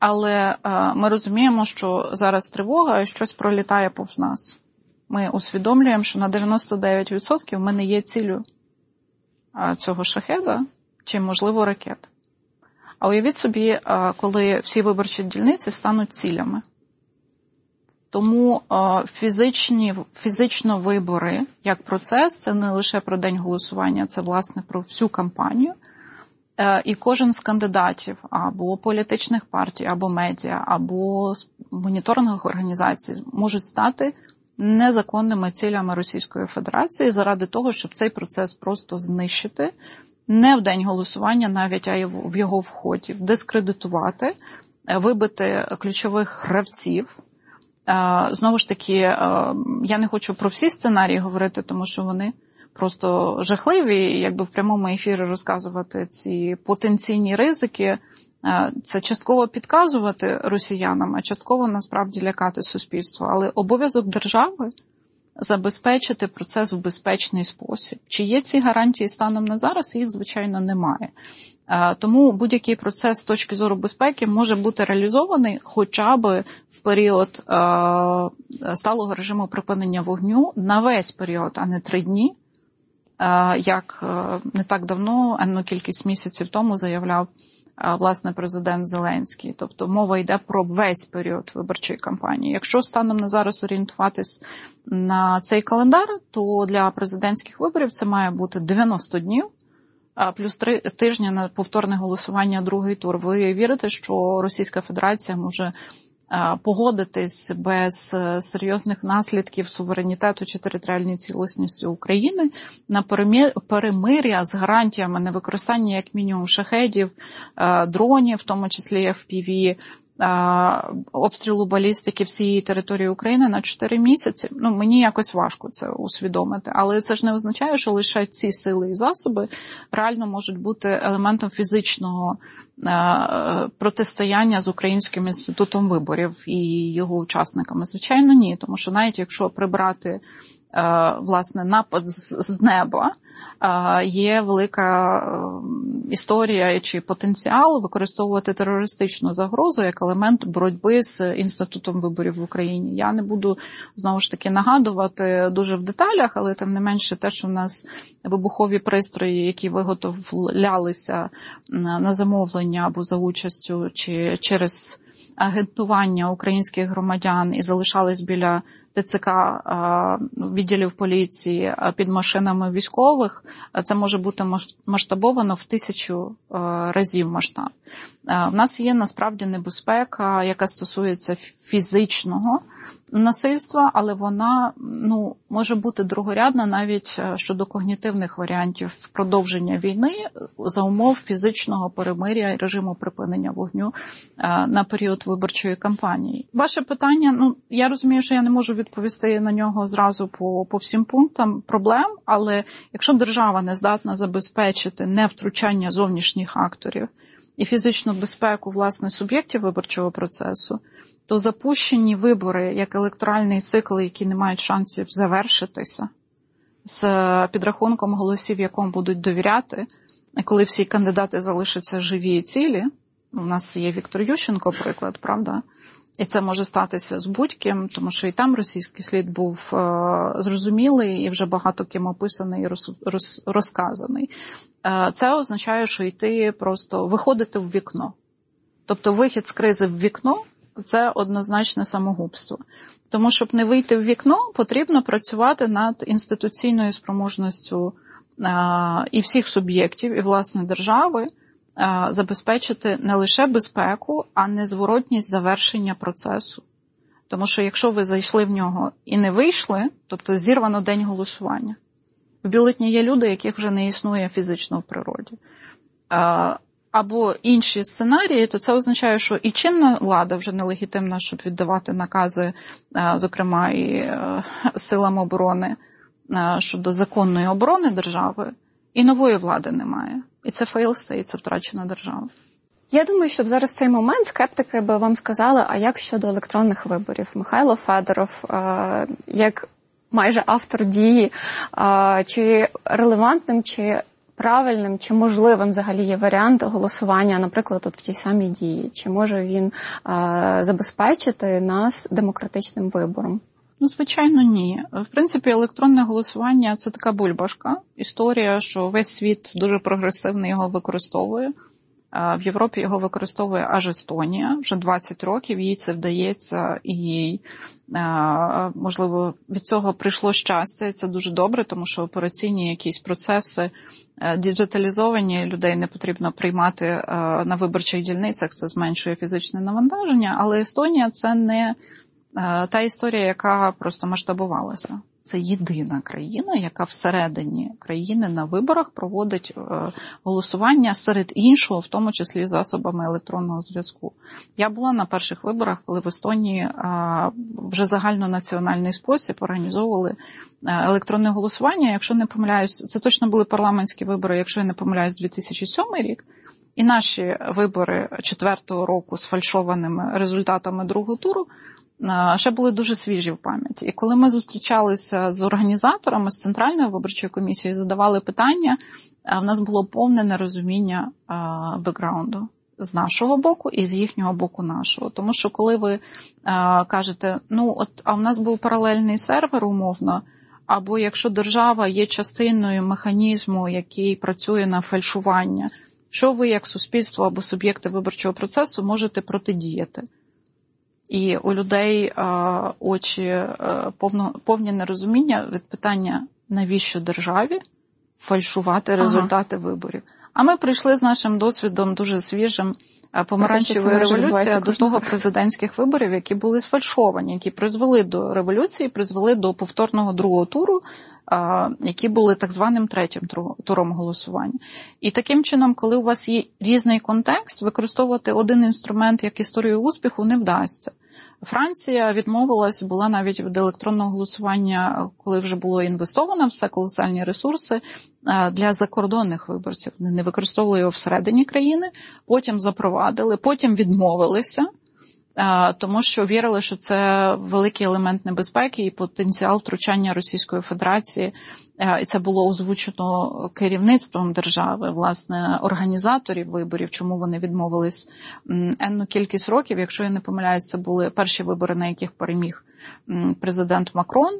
Але ми розуміємо, що зараз тривога і щось пролітає повз нас. Ми усвідомлюємо, що на 99% ми не є ціллю цього шахеда чи, можливо, ракет. А уявіть собі, коли всі виборчі дільниці стануть цілями. Тому фізично вибори як процес – це не лише про день голосування, це, власне, про всю кампанію. І кожен з кандидатів або політичних партій, або медіа, або моніторингових організацій можуть стати незаконними цілями Російської Федерації заради того, щоб цей процес просто знищити, не в день голосування навіть, а й в його вході, дискредитувати, вибити ключових гравців. Знову ж таки, я не хочу про всі сценарії говорити, тому що вони просто жахливі, і якби в прямому ефірі розказувати ці потенційні ризики, це частково підказувати росіянам, а частково насправді лякати суспільство. Але обов'язок держави забезпечити процес в безпечний спосіб. Чи є ці гарантії станом на зараз? Їх, звичайно, немає. Тому будь-який процес з точки зору безпеки може бути реалізований хоча б в період сталого режиму припинення вогню на весь період, а не 3 дні, як не так давно, енну кількість місяців тому заявляв, власне, президент Зеленський. Тобто мова йде про весь період виборчої кампанії. Якщо станом на зараз орієнтуватись на цей календар, то для президентських виборів це має бути 90 днів, плюс 3 тижні на повторне голосування, другий тур. Ви вірите, що Російська Федерація може погодитись без серйозних наслідків суверенітету чи територіальної цілісності України на перемир'я з гарантіями невикористання як мінімум шахедів, дронів, в тому числі FPV, обстрілу балістики всієї території України на 4 місяці? Мені якось важко це усвідомити. Але це ж не означає, що лише ці сили і засоби реально можуть бути елементом фізичного протистояння з Українським інститутом виборів і його учасниками. Звичайно, ні. Тому що навіть якщо прибрати, власне, напад з неба, є велика історія чи потенціал використовувати терористичну загрозу як елемент боротьби з інститутом виборів в Україні. Я не буду, знову ж таки, нагадувати дуже в деталях, але тим не менше те, що в нас вибухові пристрої, які виготовлялися на замовлення або за участю чи через агентування українських громадян і залишались біля ТЦК, відділів поліції під машинами військових, це може бути масштабовано в 1000 разів масштаб. В нас є насправді небезпека, яка стосується фізичного насильства, але вона може бути другорядна навіть щодо когнітивних варіантів продовження війни за умов фізичного перемир'я і режиму припинення вогню на період виборчої кампанії. Ваше питання, я розумію, що я не можу відповісти на нього зразу по всім пунктам проблем, але якщо держава не здатна забезпечити невтручання зовнішніх акторів і фізичну безпеку, власне, суб'єктів виборчого процесу, то запущені вибори, як електоральний цикл, які не мають шансів завершитися, з підрахунком голосів, якому будуть довіряти, коли всі кандидати залишаться живі і цілі, у нас є Віктор Ющенко, приклад, правда? І це може статися з будь-ким, тому що і там російський слід був зрозумілий і вже багато ким описаний і розказаний. Це означає, що йти просто виходити в вікно. Тобто вихід з кризи в вікно – це однозначне самогубство. Тому, щоб не вийти в вікно, потрібно працювати над інституційною спроможністю і всіх суб'єктів, і, власне, держави, забезпечити не лише безпеку, а незворотність завершення процесу. Тому що якщо ви зайшли в нього і не вийшли, тобто зірвано день голосування, в бюлетні є люди, яких вже не існує фізично в природі, або інші сценарії, то це означає, що і чинна влада вже нелегітимна, щоб віддавати накази, зокрема і силам оборони щодо законної оборони держави, і нової влади немає. І це fail state, це втрачена держава. Я думаю, що зараз в цей момент скептики би вам сказали, а як щодо електронних виборів? Михайло Федоров, як майже автор «Дії», чи релевантним, чи правильним чи можливим взагалі є варіант голосування, наприклад, от в тій самій Дії? Чи може він забезпечити нас демократичним вибором? Ну, звичайно, ні. В принципі, електронне голосування – це така бульбашка. Історія, що весь світ дуже прогресивно його використовує. В Європі його використовує аж Естонія. Вже 20 років їй це вдається, і, можливо, від цього прийшло щастя, і це дуже добре, тому що операційні якісь процеси діджиталізовані, людей не потрібно приймати на виборчих дільницях, це зменшує фізичне навантаження, але Естонія – це не та історія, яка просто масштабувалася. Це єдина країна, яка всередині країни на виборах проводить голосування серед іншого, в тому числі засобами електронного зв'язку. Я була на перших виборах, коли в Естонії вже загальнонаціональний спосіб організовували електронне голосування. Якщо не помиляюсь, це точно були парламентські вибори, якщо я не помиляюсь, 2007 рік. І наші вибори 4-го року з фальшованими результатами другого туру ще були дуже свіжі в пам'яті. І коли ми зустрічалися з організаторами, з Центральною виборчою комісією, задавали питання, в нас було повне нерозуміння бекграунду з нашого боку і з їхнього боку нашого. Тому що коли ви кажете, а в нас був паралельний сервер, умовно, або якщо держава є частиною механізму, який працює на фальшування, що ви як суспільство або суб'єкти виборчого процесу можете протидіяти? І у людей очі повні нерозуміння від питання, навіщо державі фальшувати результати виборів. А ми прийшли з нашим досвідом дуже свіжим помаранчевої революції до того президентських виборів, які були сфальшовані, які призвели до революції, призвели до повторного другого туру, які були так званим третім туром голосування. І таким чином, коли у вас є різний контекст, використовувати один інструмент як історію успіху не вдасться. Франція відмовилась, була навіть від електронного голосування, коли вже було інвестовано все колосальні ресурси для закордонних виборців. Вони не використовували його всередині країни, потім запровадили, потім відмовилися, тому що вірили, що це великий елемент небезпеки і потенціал втручання Російської Федерації. І це було озвучено керівництвом держави, власне, організаторів виборів, чому вони відмовились енну кількість років. Якщо я не помиляюсь, це були перші вибори, на яких переміг президент Макрон.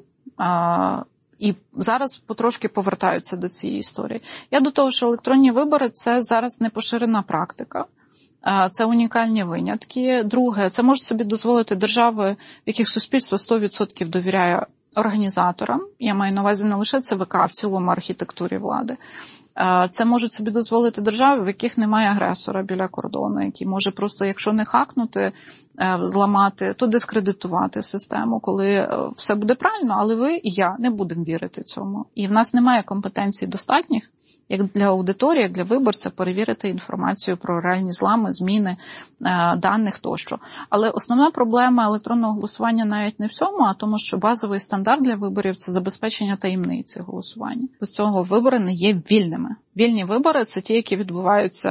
І зараз потрошки повертаються до цієї історії. Я до того, що електронні вибори – це зараз непоширена практика. Це унікальні винятки. Друге, це може собі дозволити держави, в яких суспільство 100% довіряє організаторам. Я маю на увазі не лише ЦВК, а в цілому архітектурі влади. Це можуть собі дозволити держави, в яких немає агресора біля кордону, який може просто, якщо не хакнути, зламати, то дискредитувати систему, коли все буде правильно, але ви і я не будемо вірити цьому. І в нас немає компетенцій достатніх, як для аудиторії, як для виборця, перевірити інформацію про реальні злами, зміни даних тощо. Але основна проблема електронного голосування навіть не в цьому, а тому, що базовий стандарт для виборів – це забезпечення таємниці голосування. Без цього вибори не є вільними. Вільні вибори – це ті, які відбуваються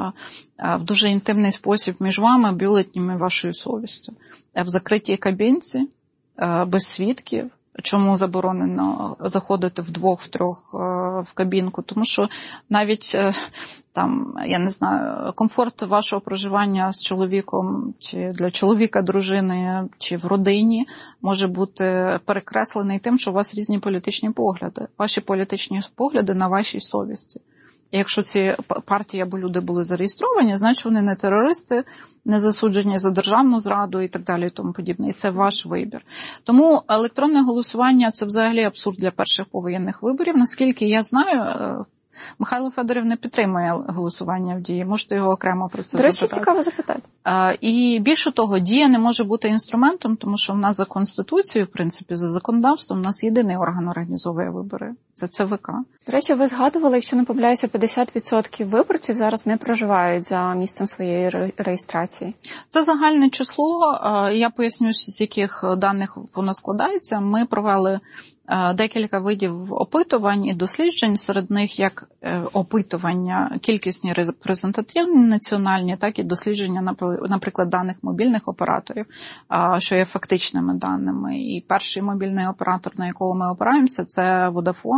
в дуже інтимний спосіб між вами, бюлетнями і вашою совістю. В закритій кабінці, без свідків. Чому заборонено заходити вдвох-втрьох в кабінку? Тому що навіть там, я не знаю, комфорт вашого проживання з чоловіком, чи для чоловіка, дружини, чи в родині може бути перекреслений тим, що у вас різні політичні погляди. Ваші політичні погляди на вашій совісті. І якщо ці партії або люди були зареєстровані, значить вони не терористи, не засуджені за державну зраду і так далі і тому подібне. І це ваш вибір. Тому електронне голосування – це взагалі абсурд для перших повоєнних виборів. Наскільки я знаю, Михайло Федоров не підтримує голосування в Дії. Можете його окремо про це запитати. До речі, цікаво запитати. І більше того, Дія не може бути інструментом, тому що в нас за Конституцією, в принципі, за законодавством, у нас єдиний орган організовує вибори. Це ЦВК. До речі, ви згадували, якщо не помиляюся, 50% виборців зараз не проживають за місцем своєї реєстрації. Це загальне число. Я поясню, з яких даних воно складається. Ми провели декілька видів опитувань і досліджень, серед них як опитування кількісні репрезентативні національні, так і дослідження, наприклад, даних мобільних операторів, що є фактичними даними. І перший мобільний оператор, на якого ми опираємося, це Vodafone.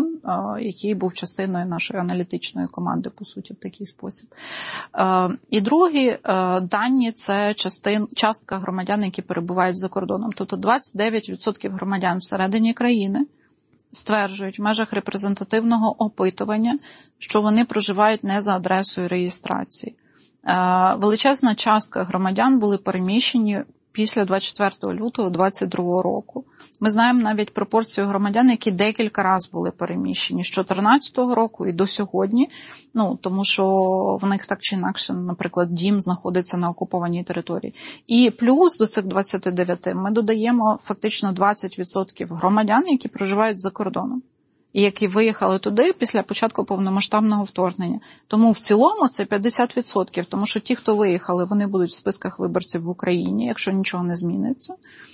кордон, який був частиною нашої аналітичної команди, по суті, в такий спосіб. І другі дані – це частка громадян, які перебувають за кордоном. Тобто 29% громадян всередині країни стверджують в межах репрезентативного опитування, що вони проживають не за адресою реєстрації. Величезна частка громадян були переміщені після 24 лютого 2022 року. Ми знаємо навіть пропорцію громадян, які декілька разів були переміщені з 2014 року і до сьогодні, тому що в них так чи інакше, наприклад, дім знаходиться на окупованій території. І плюс до цих 29 ми додаємо фактично 20% громадян, які проживають за кордоном і які виїхали туди після початку повномасштабного вторгнення. Тому в цілому це 50%, тому що ті, хто виїхали, вони будуть в списках виборців в Україні, якщо нічого не зміниться.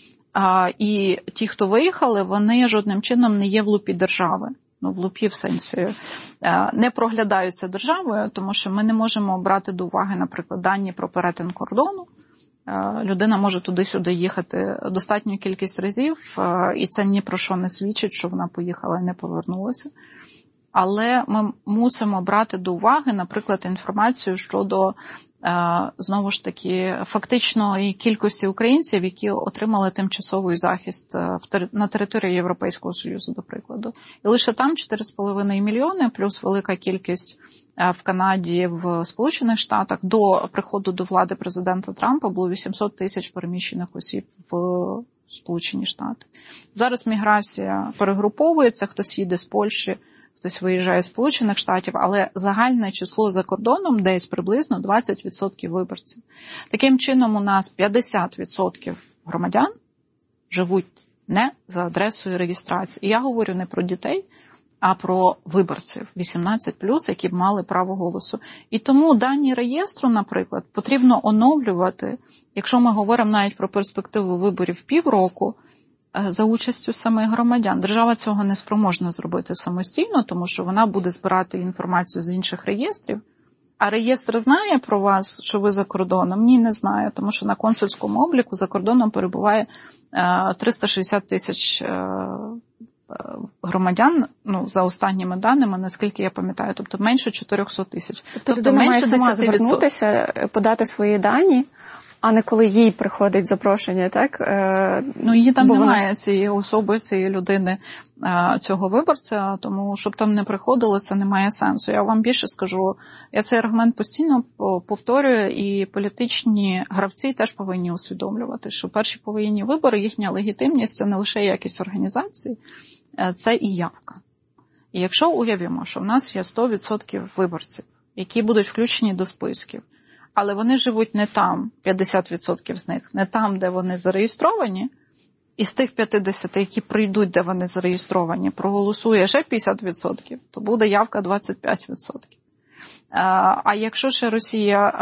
І ті, хто виїхали, вони жодним чином не є в лупі держави. В лупі в сенсі не проглядаються державою, тому що ми не можемо брати до уваги, наприклад, дані про перетин кордону. Людина може туди-сюди їхати достатню кількість разів, і це ні про що не свідчить, що вона поїхала і не повернулася. Але ми мусимо брати до уваги, наприклад, інформацію щодо, знову ж таки, фактичної кількості українців, які отримали тимчасовий захист на території Європейського Союзу, до прикладу. І лише там 4,5 мільйони, плюс велика кількість в Канаді, в Сполучених Штатах. До приходу до влади президента Трампа було 800 тисяч переміщених осіб в Сполучені Штати. Зараз міграція перегруповується, хтось їде з Польщі, хтось виїжджає з Сполучених Штатів, але загальне число за кордоном десь приблизно 20% виборців. Таким чином у нас 50% громадян живуть не за адресою реєстрації. І я говорю не про дітей, а про виборців 18+, які б мали право голосу. І тому дані реєстру, наприклад, потрібно оновлювати, якщо ми говоримо навіть про перспективу виборів півроку, за участю самих громадян. Держава цього не спроможна зробити самостійно, тому що вона буде збирати інформацію з інших реєстрів. А реєстр знає про вас, що ви за кордоном? Ні, не знає, тому що на консульському обліку за кордоном перебуває 360 тисяч громадян, за останніми даними, наскільки я пам'ятаю, тобто менше 400 тисяч. Тобто людина має сама звернутися, подати свої дані, а не коли їй приходить запрошення, так? Її там немає, цієї особи, цієї людини, цього виборця, тому щоб там не приходило, це не має сенсу. Я вам більше скажу, я цей аргумент постійно повторюю, і політичні гравці теж повинні усвідомлювати, що перші повоєнні вибори, їхня легітимність – це не лише якість організації, це і явка. І якщо уявимо, що в нас є 100% виборців, які будуть включені до списків, але вони живуть не там, 50% з них, не там, де вони зареєстровані, і з тих 50, які прийдуть, де вони зареєстровані, проголосує ще 50%, то буде явка 25%. А якщо ще Росія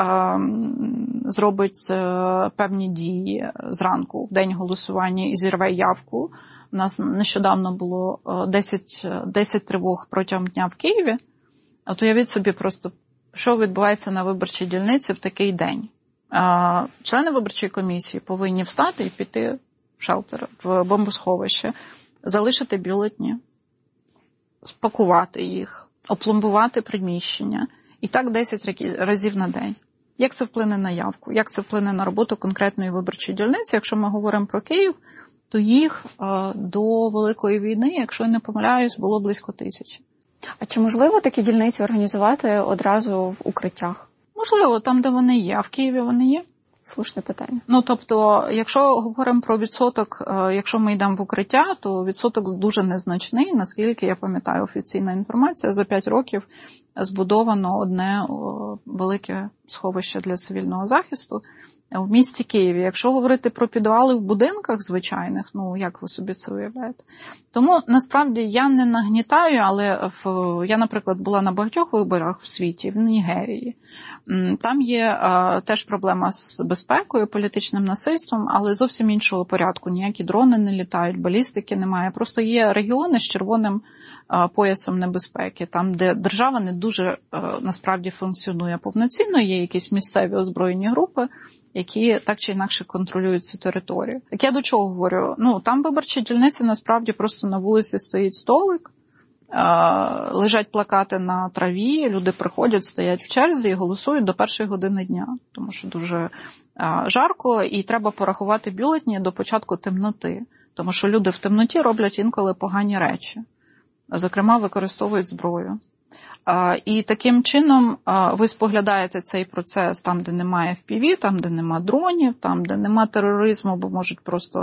зробить певні дії зранку, в день голосування, і зірве явку, у нас нещодавно було 10 тривог протягом дня в Києві, от уявіть собі просто, що відбувається на виборчій дільниці в такий день. Члени виборчої комісії повинні встати і піти в шелтер, в бомбосховище, залишити бюлетні, спакувати їх, опломбувати приміщення. І так 10 разів на день. Як це вплине на явку? Як це вплине на роботу конкретної виборчої дільниці? Якщо ми говоримо про Київ, то їх до Великої війни, якщо я не помиляюсь, було близько 1000. А чи можливо такі дільниці організувати одразу в укриттях? Можливо, там, де вони є. А в Києві вони є? Слушне питання. Тобто, якщо говоримо про відсоток, якщо ми йдемо в укриття, то відсоток дуже незначний. Наскільки я пам'ятаю, офіційна інформація, за 5 років збудовано одне велике сховище для цивільного захисту в місті Києві. Якщо говорити про підвали в будинках звичайних, як ви собі це уявляєте? Тому, насправді, я не нагнітаю, але я, наприклад, була на багатьох виборах в світі, в Нігерії. Там є теж проблема з безпекою, політичним насильством, але зовсім іншого порядку. Ніякі дрони не літають, балістики немає. Просто є регіони з червоним поясом небезпеки, там, де держава не дуже, насправді, функціонує повноцінно, є якісь місцеві озброєні групи, які так чи інакше контролюють цю територію. Так я до чого говорю? Там виборчі дільниці, насправді, просто на вулиці стоїть столик, лежать плакати на траві, люди приходять, стоять в черзі і голосують до 1 години дня, тому що дуже жарко і треба порахувати бюлетені до початку темноти, тому що люди в темноті роблять інколи погані речі, зокрема використовують зброю. І таким чином ви споглядаєте цей процес там, де немає FPV, там, де немає дронів, там, де немає тероризму, бо можуть просто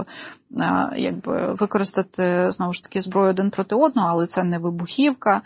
використати, знову ж таки, зброю один проти одного, але це не вибухівка.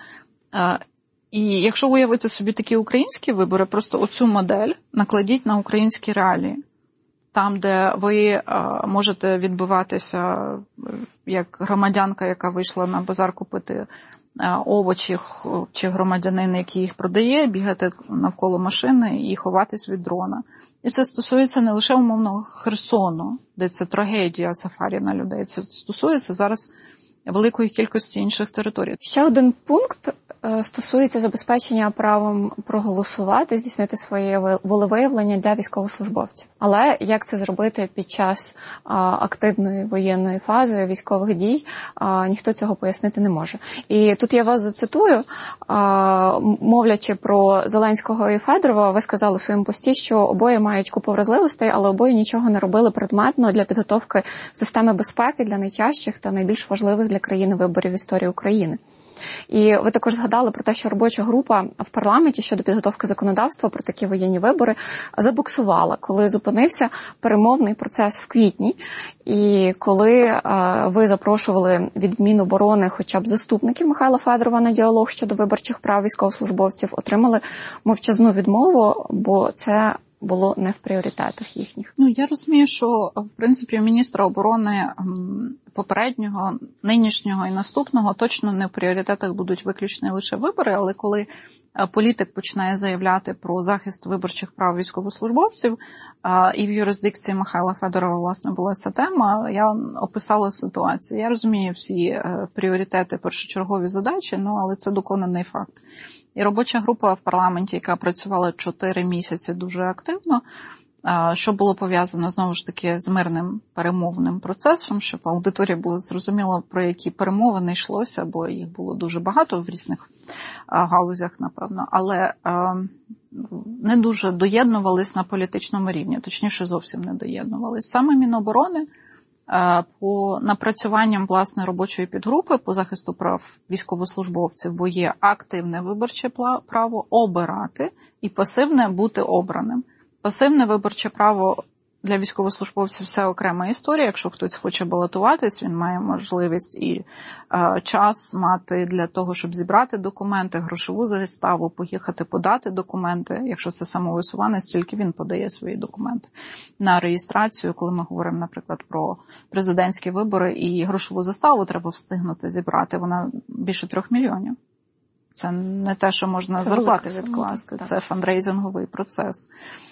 І якщо уявити собі такі українські вибори, просто оцю модель накладіть на українські реалії. Там, де ви можете відбиватися як громадянка, яка вийшла на базар купити овочі, чи громадянин, який їх продає, бігати навколо машини і ховатись від дрона. І це стосується не лише умовного Херсону, де це трагедія сафарі на людей. Це стосується зараз великої кількості інших територій. Ще один пункт стосується забезпечення правом проголосувати, здійснити своє волевиявлення для військовослужбовців. Але як це зробити під час активної воєнної фази військових дій, ніхто цього пояснити не може. І тут я вас зацитую, мовлячи про Зеленського і Федорова, ви сказали в своєму пості, що обоє мають купу вразливостей, але обоє нічого не робили предметно для підготовки системи безпеки для найтяжчих та найбільш важливих для країни виборів в історії України. І ви також згадали про те, що робоча група в парламенті щодо підготовки законодавства про такі воєнні вибори забуксувала, коли зупинився перемовний процес в квітні, і коли ви запрошували від Міноборони хоча б заступників Михайла Федорова на діалог щодо виборчих прав військовослужбовців, отримали мовчазну відмову, бо це було не в пріоритетах їхніх. Я розумію, що, в принципі, у міністра оборони попереднього, нинішнього і наступного точно не в пріоритетах будуть виключно лише вибори, але коли політик починає заявляти про захист виборчих прав військовослужбовців, і в юрисдикції Михайла Федорова, власне, була ця тема, я описала ситуацію. Я розумію всі пріоритети, першочергові задачі, але це доконаний факт. І робоча група в парламенті, яка працювала 4 місяці дуже активно, що було пов'язано, знову ж таки, з мирним перемовним процесом, щоб аудиторія була зрозуміла, про які перемовини йшлося, бо їх було дуже багато в різних галузях, напевно, але не дуже доєднувались на політичному рівні, точніше, зовсім не доєднувались. Саме Міноборони по напрацюванням, власне, робочої підгрупи по захисту прав військовослужбовців, бо є активне виборче право обирати і пасивне бути обраним. Пасивне виборче право для військовослужбовців – це окрема історія. Якщо хтось хоче балотуватись, він має можливість і час мати для того, щоб зібрати документи, грошову заставу, поїхати подати документи. Якщо це самовисуванець, тільки він подає свої документи на реєстрацію. Коли ми говоримо, наприклад, про президентські вибори і грошову заставу треба встигнути зібрати, вона більше 3 мільйонів. Це не те, що можна зарплати відкласти, це фандрейзинговий процес.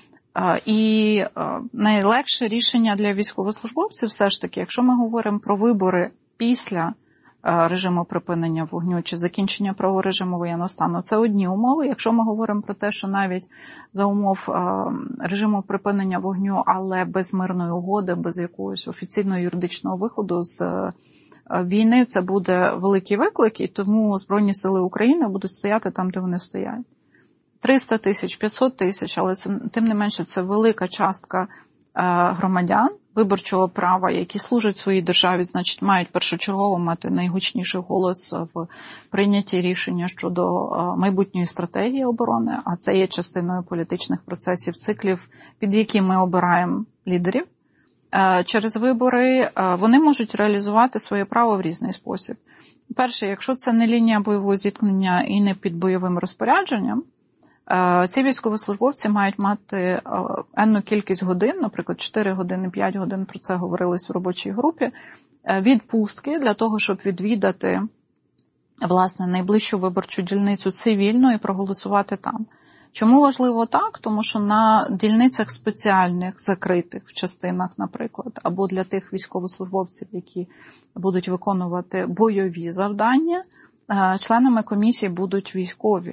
І найлегше рішення для військовослужбовців все ж таки, якщо ми говоримо про вибори після режиму припинення вогню чи закінчення правового режиму воєнного стану, це одні умови. Якщо ми говоримо про те, що навіть за умов режиму припинення вогню, але без мирної угоди, без якогось офіційного юридичного виходу з війни, це буде великий виклик, і тому Збройні сили України будуть стояти там, де вони стоять. 300 тисяч, 500 тисяч, але це, тим не менше, це велика частка громадян виборчого права, які служать своїй державі, значить, мають першочергово мати найгучніший голос в прийнятті рішення щодо майбутньої стратегії оборони, а це є частиною політичних процесів, циклів, під які ми обираємо лідерів. Через вибори вони можуть реалізувати своє право в різний спосіб. Перше, якщо це не лінія бойового зіткнення і не під бойовим розпорядженням, ці військовослужбовці мають мати енну кількість годин, наприклад, 4 години, 5 годин, про це говорилось в робочій групі, відпустки для того, щоб відвідати, власне, найближчу виборчу дільницю цивільно і проголосувати там. Чому важливо так? Тому що на дільницях спеціальних, закритих в частинах, наприклад, або для тих військовослужбовців, які будуть виконувати бойові завдання, членами комісії будуть військові.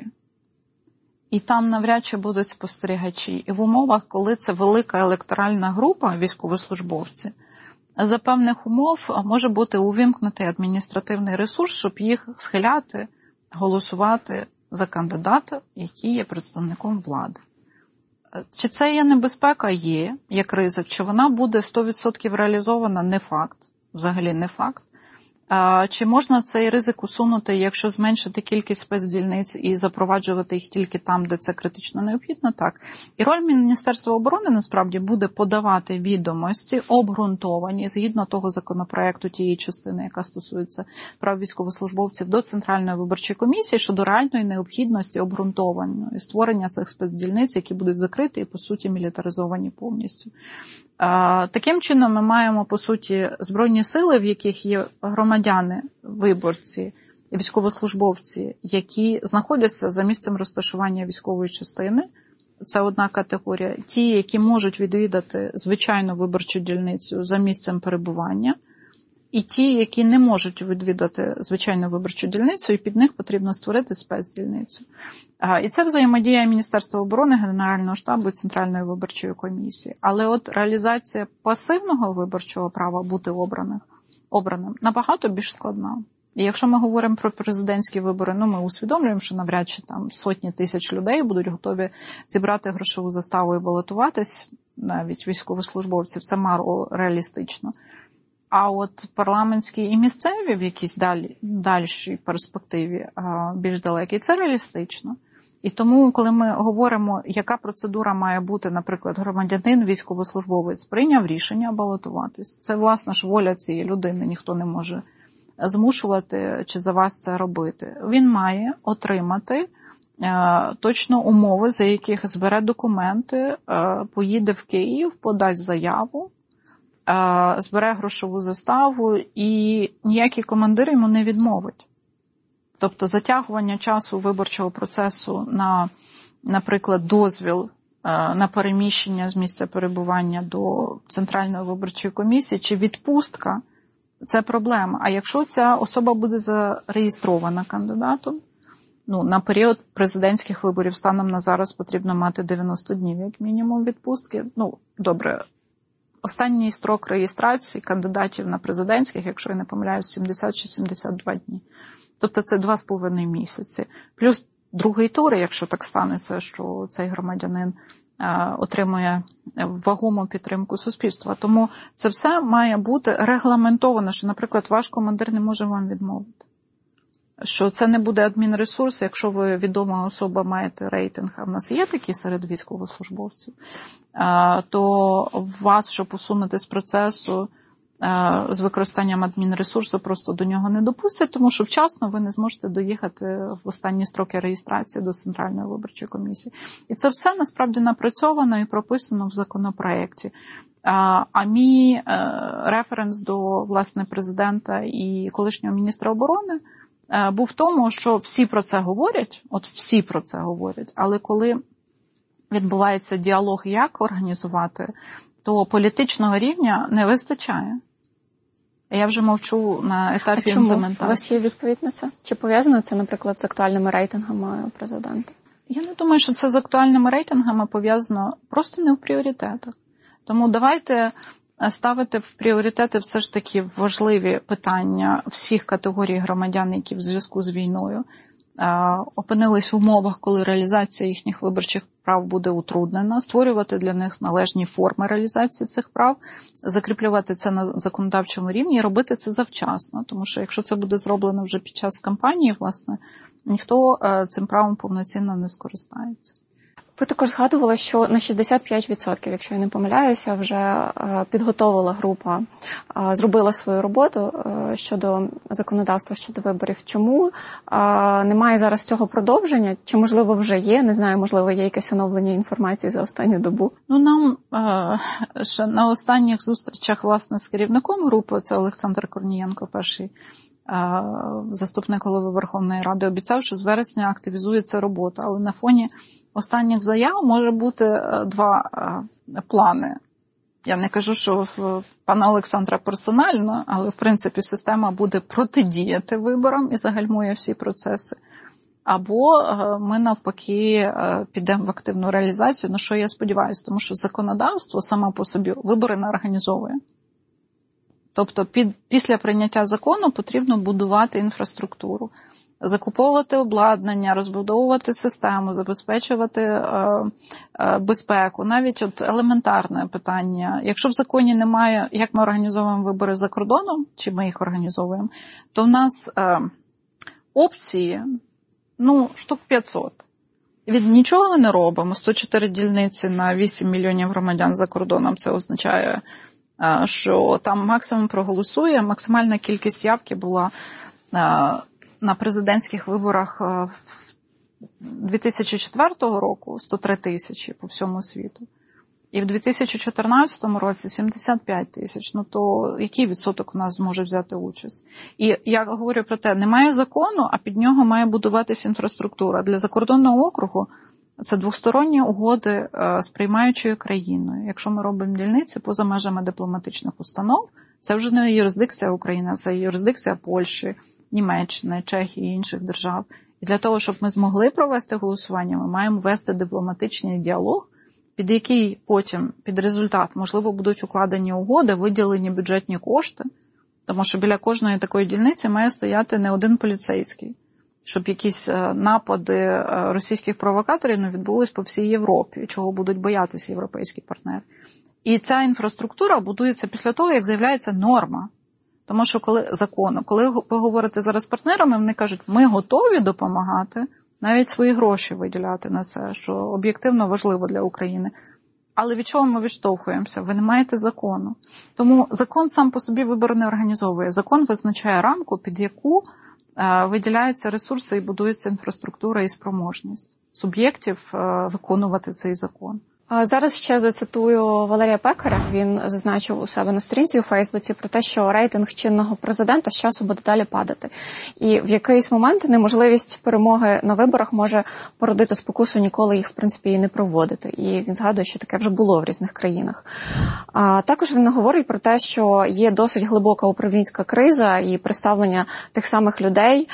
І там навряд чи будуть спостерігачі. І в умовах, коли це велика електоральна група військовослужбовців, за певних умов може бути увімкнутий адміністративний ресурс, щоб їх схиляти голосувати за кандидата, який є представником влади. Чи це є небезпека? Є, як ризик. Чи вона буде 100% реалізована? Не факт. Взагалі не факт. Чи можна цей ризик усунути, якщо зменшити кількість спецдільниць і запроваджувати їх тільки там, де це критично необхідно? Так. І роль Міністерства оборони, насправді, буде подавати відомості, обґрунтовані, згідно того законопроекту, тієї частини, яка стосується прав військовослужбовців, до Центральної виборчої комісії щодо реальної необхідності обґрунтованої створення цих спецдільниць, які будуть закриті і, по суті, мілітаризовані повністю. Таким чином ми маємо, по суті, збройні сили, в яких є громадяни, виборці, військовослужбовці, які знаходяться за місцем розташування військової частини. Це одна категорія. Ті, які можуть відвідати звичайну виборчу дільницю за місцем перебування. І ті, які не можуть відвідати звичайну виборчу дільницю, і під них потрібно створити спецдільницю. І це взаємодія Міністерства оборони, Генерального штабу і Центральної виборчої комісії. Але от реалізація пасивного виборчого права бути обраним набагато більш складна. І якщо ми говоримо про президентські вибори, ми усвідомлюємо, що навряд чи там сотні тисяч людей будуть готові зібрати грошову заставу і балотуватись, навіть військовослужбовців, це мало реалістично. А от парламентські і місцеві в якійсь дальшій перспективі, більш далекій, це реалістично. І тому, коли ми говоримо, яка процедура має бути, наприклад, громадянин, військовослужбовець прийняв рішення балотуватись, це, власне ж, воля цієї людини, ніхто не може змушувати чи за вас це робити. Він має отримати точно умови, за яких збере документи, поїде в Київ, подасть заяву, збере грошову заставу, і ніякий командир йому не відмовить. Тобто затягування часу виборчого процесу на, наприклад, дозвіл на переміщення з місця перебування до Центральної виборчої комісії чи відпустка – це проблема. А якщо ця особа буде зареєстрована кандидатом, на період президентських виборів станом на зараз потрібно мати 90 днів, як мінімум, відпустки. Добре, останній строк реєстрації кандидатів на президентських, якщо я не помиляюсь, 70 чи 72 дні. Тобто це 2,5 місяці. Плюс другий тур, якщо так станеться, що цей громадянин отримує вагому підтримку суспільства. Тому це все має бути регламентовано, що, наприклад, ваш командир не може вам відмовити. Що це не буде адмінресурс, якщо ви відома особа, маєте рейтинг, а в нас є такі серед військовослужбовців, то вас, щоб усунути з процесу з використанням адмінресурсу, просто до нього не допустять, тому що вчасно ви не зможете доїхати в останні строки реєстрації до Центральної виборчої комісії. І це все насправді напрацьовано і прописано в законопроєкті. А мій референс до, власне, президента і колишнього міністра оборони був в тому, що всі про це говорять, але коли відбувається діалог, як організувати, то політичного рівня не вистачає. Я вже мовчу на етапі імплементації. У вас є відповідь на це? Чи пов'язано це, наприклад, з актуальними рейтингами президента? Я не думаю, що це з актуальними рейтингами пов'язано, просто не в пріоритетах. Тому давайте ставити в пріоритети все ж таки важливі питання всіх категорій громадян, які в зв'язку з війною опинились в умовах, коли реалізація їхніх виборчих прав буде утруднена, створювати для них належні форми реалізації цих прав, закріплювати це на законодавчому рівні і робити це завчасно. Тому що якщо це буде зроблено вже під час кампанії, власне, ніхто цим правом повноцінно не скористається. Ви також згадували, що на 65%, якщо я не помиляюся, вже підготовила група, зробила свою роботу щодо законодавства, щодо виборів. Чому немає зараз цього продовження? Чи, можливо, вже є? Не знаю, можливо, є якесь оновлення інформації за останню добу? Нам ще на останніх зустрічах, власне, з керівником групи, це Олександр Корнієнко, перший заступник голови Верховної Ради, обіцяв, що з вересня активізується робота. Але на фоні останніх заяв може бути два плани. Я не кажу, що в пана Олександра персонально, але, в принципі, система буде протидіяти виборам і загальмує всі процеси. Або ми, навпаки, підемо в активну реалізацію, на що я сподіваюся, тому що законодавство само по собі вибори не організовує. Тобто після прийняття закону потрібно будувати інфраструктуру. закуповувати обладнання, розбудовувати систему, забезпечувати безпеку. Навіть от елементарне питання. Якщо в законі немає, як ми організовуємо вибори за кордоном, чи ми їх організовуємо, то в нас опції, штук 500. Від нічого не робимо. 104 дільниці на 8 мільйонів громадян за кордоном. Це означає, що там максимум проголосує. Максимальна кількість явки була на президентських виборах 2004 року 103 тисячі по всьому світу. І в 2014 році 75 тисяч. То який відсоток у нас зможе взяти участь? І я говорю про те, немає закону, а під нього має будуватися інфраструктура. Для закордонного округу це двосторонні угоди з приймаючою країною. Якщо ми робимо дільниці поза межами дипломатичних установ, це вже не юрисдикція України, це юрисдикція Польщі, Німеччини, Чехії і інших держав. І для того, щоб ми змогли провести голосування, ми маємо вести дипломатичний діалог, під який потім, під результат, можливо, будуть укладені угоди, виділені бюджетні кошти, тому що біля кожної такої дільниці має стояти не один поліцейський, щоб якісь напади російських провокаторів не відбулись по всій Європі, чого будуть боятися європейські партнери. І ця інфраструктура будується після того, як з'являється норма. Тому що коли ви говорите зараз з партнерами, вони кажуть, ми готові допомагати, навіть свої гроші виділяти на це, що об'єктивно важливо для України. Але від чого ми відштовхуємося? Ви не маєте закону. Тому закон сам по собі вибори не організовує. Закон визначає рамку, під яку виділяються ресурси і будується інфраструктура і спроможність суб'єктів виконувати цей закон. Зараз ще зацитую Валерія Пекаря. Він зазначив у себе на сторінці у Фейсбуці про те, що рейтинг чинного президента з часу буде далі падати. І в якийсь момент неможливість перемоги на виборах може породити спокусу ніколи їх, в принципі, і не проводити. І він згадує, що таке вже було в різних країнах. Також він говорить про те, що є досить глибока управлінська криза і представлення тих самих людей,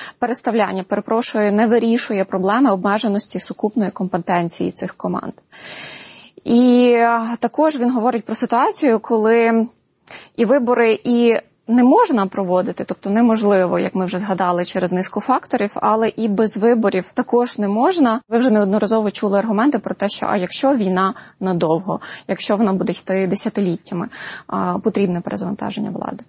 не вирішує проблеми обмеженості сукупної компетенції цих команд. І також він говорить про ситуацію, коли і вибори і не можна проводити, тобто неможливо, як ми вже згадали, через низку факторів, але і без виборів також не можна. Ви вже неодноразово чули аргументи про те, що якщо війна надовго, якщо вона буде йти десятиліттями, потрібне перезавантаження влади.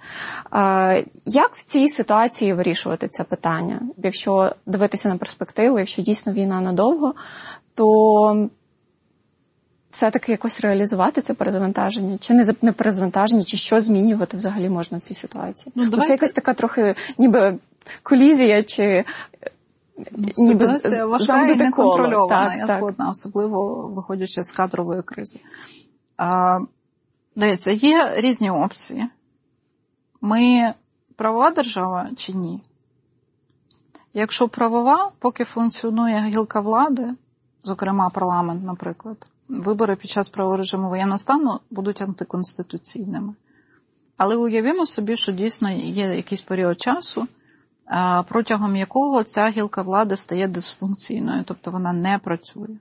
Як в цій ситуації вирішувати це питання? Якщо дивитися на перспективу, якщо дійсно війна надовго, то все-таки якось реалізувати це перезавантаження? Чи не перезавантаження, чи що змінювати взагалі можна в цій ситуації? Це якась така трохи ніби колізія, чи ніби важка і неконтрольована, я згодна, особливо виходячи з кадрової кризи. Дивіться, є різні опції. Ми правова держава чи ні? Якщо правова, поки функціонує гілка влади, зокрема парламент, наприклад, вибори під час правового режиму воєнного стану будуть антиконституційними. Але уявімо собі, що дійсно є якийсь період часу, протягом якого ця гілка влади стає дисфункційною, тобто вона не працює.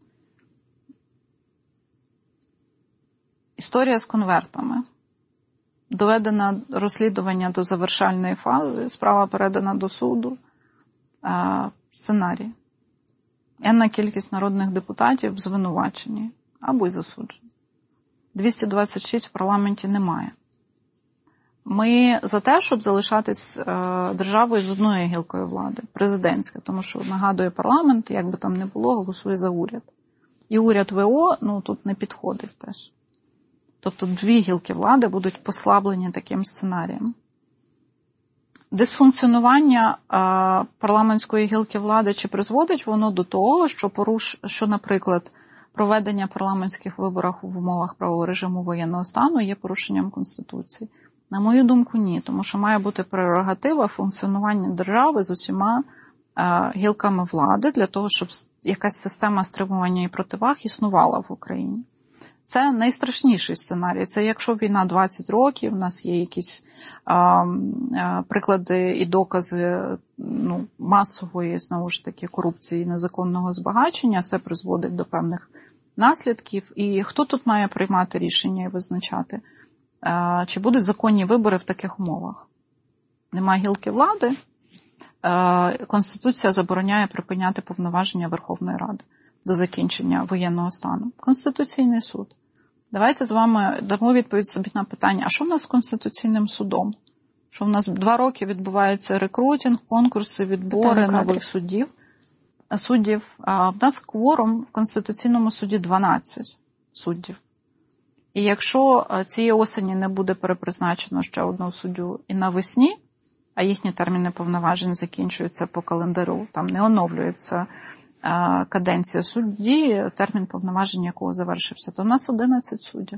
Історія з конвертами. Доведено розслідування до завершальної фази, справа передана до суду, сценарій. Енна кількість народних депутатів звинувачені або й засуджені. 226 в парламенті немає. Ми за те, щоб залишатись державою з одною гілкою влади, президентська, тому що, нагадує, парламент, як би там не було, голосує за уряд. І уряд ВО, тут не підходить теж. Тобто дві гілки влади будуть послаблені таким сценарієм. Дисфункціонування парламентської гілки влади чи призводить воно до того, що, наприклад, проведення парламентських виборів в умовах правового режиму воєнного стану є порушенням Конституції? На мою думку, ні, тому що має бути прерогатива функціонування держави з усіма гілками влади для того, щоб якась система стримування і противаг існувала в Україні. Це найстрашніший сценарій. Це якщо війна 20 років, у нас є якісь приклади і докази масової, знову ж таки, корупції, незаконного збагачення, це призводить до певних наслідків. І хто тут має приймати рішення і визначати, чи будуть законні вибори в таких умовах? Нема гілки влади, Конституція забороняє припиняти повноваження Верховної Ради до закінчення воєнного стану. Конституційний суд. Давайте з вами дамо відповідь собі на питання, а що в нас з Конституційним судом? Що в нас 2 роки відбувається рекрутинг, конкурси, відбори нових суддів. В нас кворум в Конституційному суді 12 суддів. І якщо цієї осені не буде перепризначено ще одного суддю і навесні, а їхні терміни повноважень закінчуються по календарю, там не оновлюється каденція судді, термін повноважень якого завершився, то в нас 11 суддів.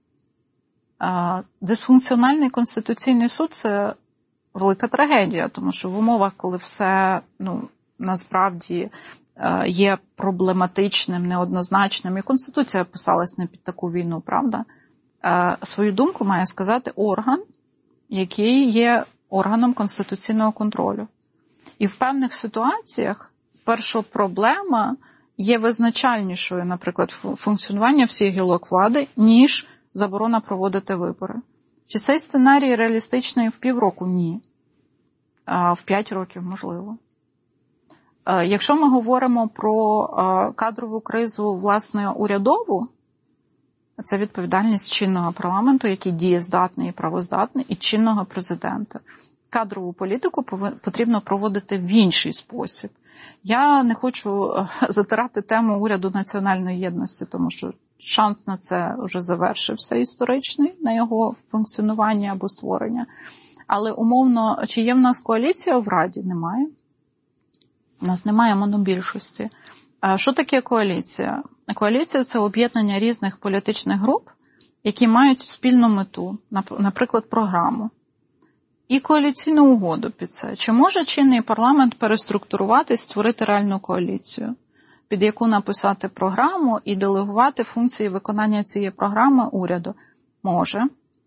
Дисфункціональний Конституційний суд – це велика трагедія, тому що в умовах, коли все, насправді є проблематичним, неоднозначним, і Конституція писалась не під таку війну, правда? Свою думку має сказати орган, який є органом конституційного контролю. І в певних ситуаціях першопроблема є визначальнішою, наприклад, функціонування всіх гілок влади, ніж заборона проводити вибори. Чи цей сценарій реалістичний в півроку? Ні. В 5 років, можливо. Якщо ми говоримо про кадрову кризу, власне, урядову, це відповідальність чинного парламенту, який дієздатний і правоздатний, і чинного президента. Кадрову політику потрібно проводити в інший спосіб. Я не хочу затирати тему уряду національної єдності, тому що шанс на це вже завершився історичний, на його функціонування або створення. Але умовно, чи є в нас коаліція в Раді? Немає. У нас немає монобільшості. Що таке коаліція? Коаліція – це об'єднання різних політичних груп, які мають спільну мету, наприклад, програму. І коаліційну угоду під це. Чи може чинний парламент переструктуруватись, створити реальну коаліцію, під яку написати програму і делегувати функції виконання цієї програми уряду? Може.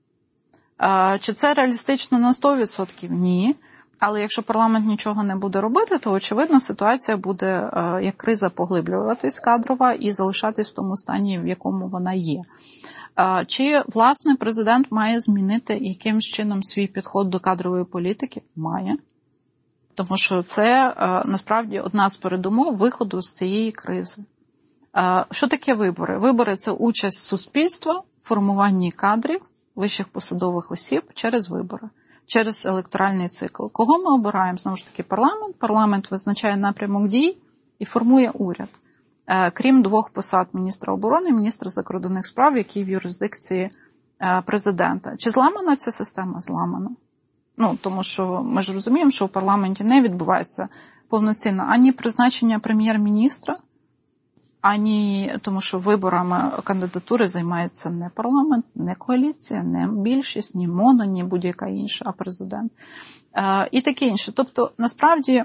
Чи це реалістично на 100%? Ні. Але якщо парламент нічого не буде робити, то, очевидно, ситуація буде, як криза, поглиблюватись кадрова і залишатись в тому стані, в якому вона є. Чи, власне, президент має змінити якимсь чином свій підход до кадрової політики? Має. Тому що це, насправді, одна з передумов виходу з цієї кризи. Що таке вибори? Вибори – це участь суспільства в формуванні кадрів вищих посадових осіб через вибори, через електоральний цикл. Кого ми обираємо? Знову ж таки, парламент. Парламент визначає напрямок дій і формує уряд. Крім 2 посад міністра оборони і міністра закордонних справ, які в юрисдикції президента. Чи зламана ця система? Зламана. Тому що ми ж розуміємо, що у парламенті не відбувається повноцінно ані призначення прем'єр-міністра, ані тому, що виборами кандидатури займається не парламент, не коаліція, не більшість, ні моно, ні будь-яка інша, а президент. І таке інше. Тобто, насправді,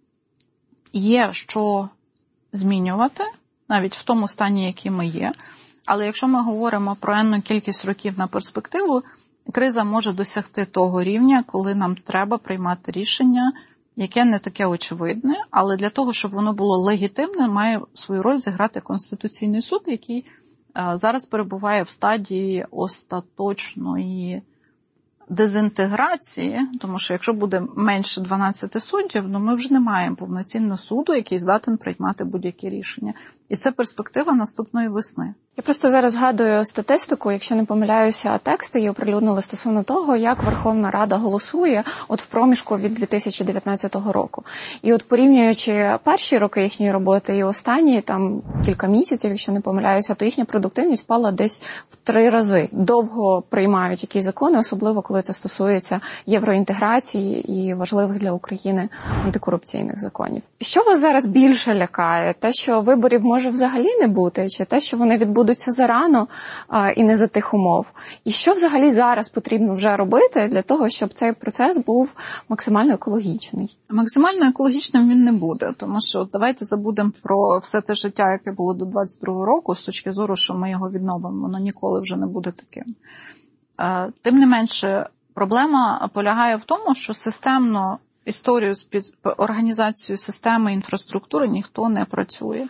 є що змінювати, навіть в тому стані, який ми є. Але якщо ми говоримо про енну кількість років на перспективу, криза може досягти того рівня, коли нам треба приймати рішення, яке не таке очевидне, але для того, щоб воно було легітимне, має свою роль зіграти Конституційний суд, який зараз перебуває в стадії остаточної дезінтеграції, тому що якщо буде менше 12 суддів, ми вже не маємо повноцінного суду, який здатен приймати будь-які рішення. І це перспектива наступної весни. Я просто зараз згадую статистику, якщо не помиляюся, тексти її оприлюднили стосовно того, як Верховна Рада голосує в проміжку від 2019 року. І порівнюючи перші роки їхньої роботи і останні, там кілька місяців, якщо не помиляюся, то їхня продуктивність впала десь в 3 рази. Довго приймають якісь закони, особливо коли це стосується євроінтеграції і важливих для України антикорупційних законів. Що вас зараз більше лякає? Те, що виборів може взагалі не бути, чи те, що вони відбудуться зарано і не за тих умов? І що взагалі зараз потрібно вже робити для того, щоб цей процес був максимально екологічний? Максимально екологічним він не буде, тому що давайте забудемо про все те життя, яке було до 22-го року, з точки зору, що ми його відновимо, воно ніколи вже не буде таким. Тим не менше, проблема полягає в тому, що системно історію з організацією системи інфраструктури ніхто не працює.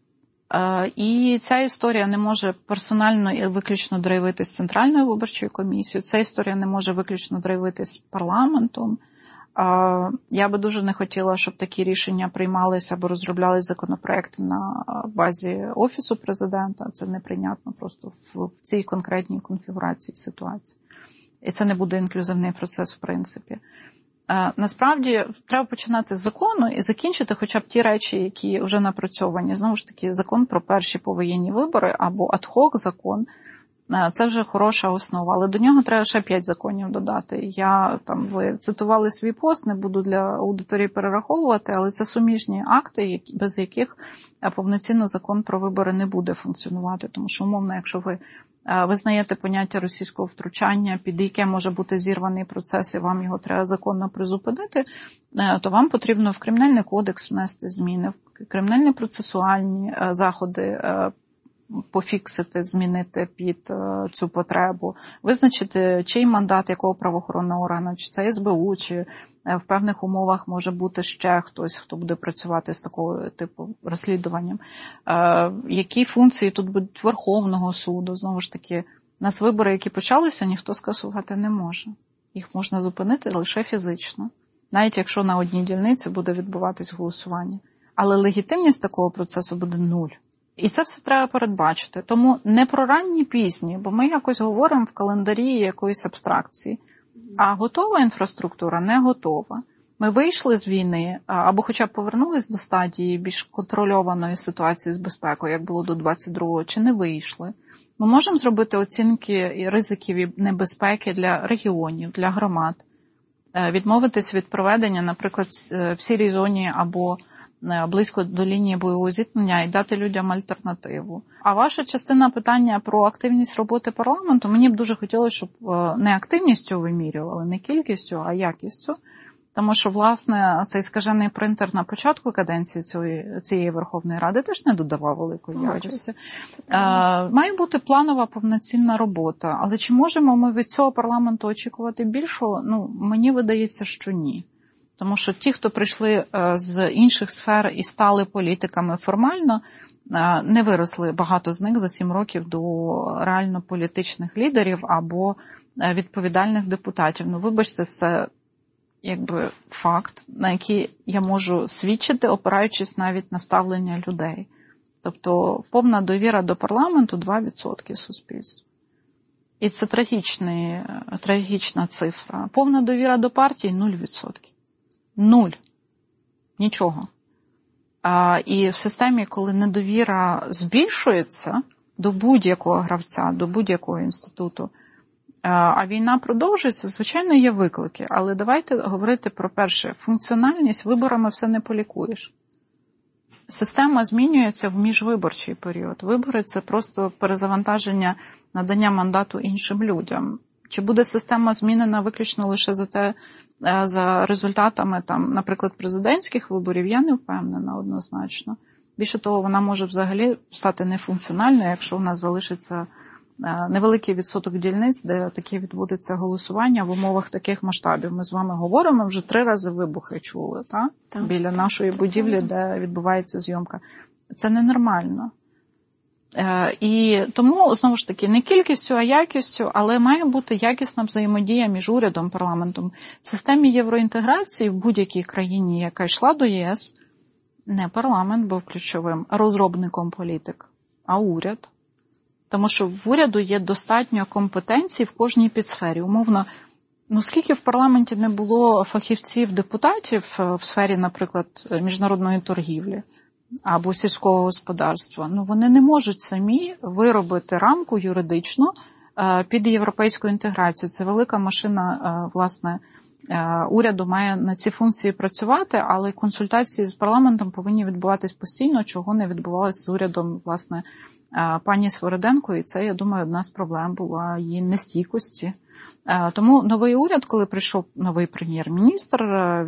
І ця історія не може персонально і виключно драйвитись Центральною виборчою комісією, ця історія не може виключно драйвитись парламентом. Я би дуже не хотіла, щоб такі рішення приймалися або розроблялись законопроекти на базі Офісу президента. Це неприйнятно просто в цій конкретній конфігурації ситуації. І це не буде інклюзивний процес, в принципі. Насправді, треба починати з закону і закінчити хоча б ті речі, які вже напрацьовані. Знову ж таки, закон про перші повоєнні вибори або ад-хок закон – це вже хороша основа, але до нього треба ще 5 законів додати. Ви цитували свій пост, не буду для аудиторії перераховувати, але це суміжні акти, без яких повноцінно закон про вибори не буде функціонувати. Тому що, умовно, якщо ви визнаєте поняття російського втручання, під яке може бути зірваний процес, і вам його треба законно призупинити, то вам потрібно в Кримінальний кодекс внести зміни, в кримінальні процесуальні заходи пофіксити, змінити під цю потребу, визначити, чий мандат якого правоохоронного органу, чи це СБУ, чи в певних умовах може бути ще хтось, хто буде працювати з такого типу розслідуванням. Які функції тут будуть Верховного суду? Знову ж таки, у нас вибори, які почалися, ніхто скасувати не може. Їх можна зупинити лише фізично, навіть якщо на одній дільниці буде відбуватись голосування. Але легітимність такого процесу буде 0. І це все треба передбачити. Тому не про ранні пісні, бо ми якось говоримо в календарі якоїсь абстракції. А готова інфраструктура не готова. Ми вийшли з війни, або хоча б повернулись до стадії більш контрольованої ситуації з безпекою, як було до 22-го, чи не вийшли. Ми можемо зробити оцінки ризиків і небезпеки для регіонів, для громад. Відмовитись від проведення, наприклад, в сірій зоні або близько до лінії бойового зіткнення і дати людям альтернативу. А ваша частина питання про активність роботи парламенту, мені б дуже хотілося, щоб не активністю вимірювали, не кількістю, а якістю. Тому що, власне, цей скажений принтер на початку каденції цієї Верховної Ради теж не додавав великої якості. Має бути планова повноцінна робота. Але чи можемо ми від цього парламенту очікувати більшого? Мені видається, що ні. Тому що ті, хто прийшли з інших сфер і стали політиками формально, не виросли багато з них за 7 років до реально політичних лідерів або відповідальних депутатів. Вибачте, це якби факт, на який я можу свідчити, опираючись навіть на ставлення людей. Тобто повна довіра до парламенту 2% суспільства. І це трагічна цифра. Повна довіра до партії 0%. 0. Нічого. І в системі, коли недовіра збільшується до будь-якого гравця, до будь-якого інституту, а війна продовжується, звичайно, є виклики. Але давайте говорити про перше. Функціональність виборами все не полікуєш. Система змінюється в міжвиборчий період. Вибори – це просто перезавантаження надання мандату іншим людям. Чи буде система змінена виключно лише за результатами, наприклад, президентських виборів, я не впевнена однозначно. Більше того, вона може взагалі стати нефункціональною, якщо у нас залишиться невеликий відсоток дільниць, де таке відбудеться голосування в умовах таких масштабів. Ми з вами говоримо, вже 3 рази вибухи чули, так? Біля нашої будівлі, де відбувається зйомка. Це ненормально. І тому, знову ж таки, не кількістю, а якістю, але має бути якісна взаємодія між урядом, парламентом. В системі євроінтеграції в будь-якій країні, яка йшла до ЄС, не парламент був ключовим розробником політик, а уряд. Тому що в уряду є достатньо компетенцій в кожній підсфері. Умовно, скільки в парламенті не було фахівців-депутатів в сфері, наприклад, міжнародної торгівлі або сільського господарства, вони не можуть самі виробити рамку юридичну під європейську інтеграцію. Це велика машина, власне, уряду має на ці функції працювати, але консультації з парламентом повинні відбуватись постійно, чого не відбувалося з урядом, власне, пані Свириденко, і це, я думаю, одна з проблем була її нестійкості. Тому новий уряд, коли прийшов новий прем'єр-міністр,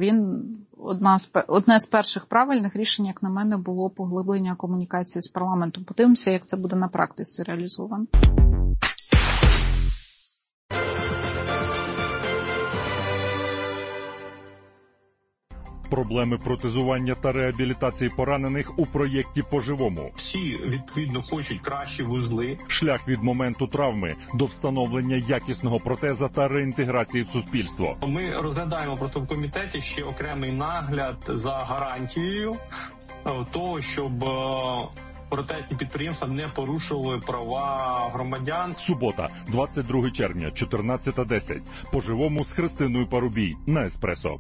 одне з перших правильних рішень, як на мене, було поглиблення комунікації з парламентом. Подивимося, як це буде на практиці реалізовано. Проблеми протезування та реабілітації поранених у проєкті «По-живому». Всі, відповідно, хочуть кращі вузли. Шлях від моменту травми до встановлення якісного протеза та реінтеграції в суспільство. Ми розглядаємо просто в комітеті ще окремий нагляд за гарантією того, щоб протезні підприємства не порушували права громадян. Субота, 22 червня, 14:10. «По-живому» з Христиною Парубій на Еспресо.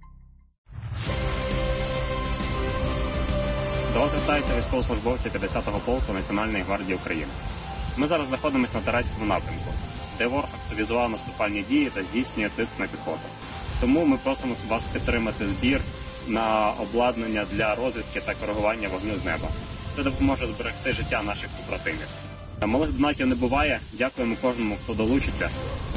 До вас звертаються військовослужбовці 50-го полку Національної гвардії України. Ми зараз знаходимося на Торецькому напрямку, де ворог активізував наступальні дії та здійснює тиск на піхоту. Тому ми просимо вас підтримати збір на обладнання для розвідки та коригування вогню з неба. Це допоможе зберегти життя наших побратимів. Малих донатів не буває. Дякуємо кожному, хто долучиться.